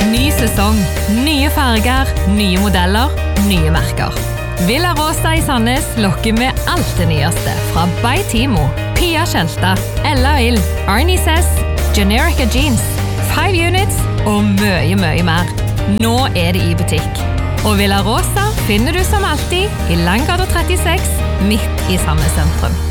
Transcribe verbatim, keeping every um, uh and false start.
Ny sesong, nye farger, nye modeller, nye merker. Villa Rosa i Sandnes lokker med alt det nyeste fra By Timo, Pia Tjelta, Ella Ill, Arnie Sess, Generica Jeans, Five Units og mye, mye mer. Nå er det i butikk. Og Villa Rosa finner du som alltid i Langgata trettiseks, midt i Sandnes sentrum.